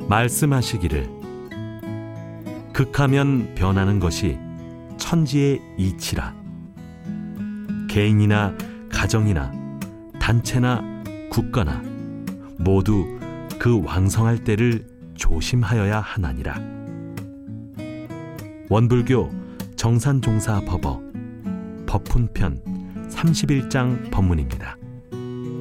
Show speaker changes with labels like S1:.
S1: 말씀하시기를 극하면 변하는 것이 천지의 이치라. 개인이나 가정이나 단체나 국가나 모두 그 왕성할 때를 조심하여야 하나니라. 원불교 정산종사 법어 법훈편 31장 법문입니다.